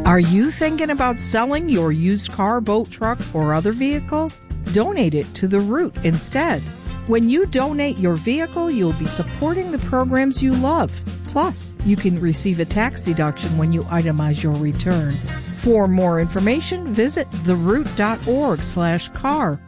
Are you thinking about selling your used car, boat, truck, or other vehicle? Donate it to The Root instead. When you donate your vehicle, you'll be supporting the programs you love. Plus, you can receive a tax deduction when you itemize your return. For more information, visit theroot.org/car